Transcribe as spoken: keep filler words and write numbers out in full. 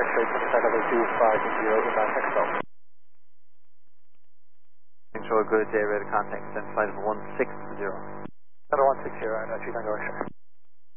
X-ray twenty-five level two five zero inbound Texel. Control, good day, radar contact, then flight of one six zero. Number one six zero, I know two Tango X-ray.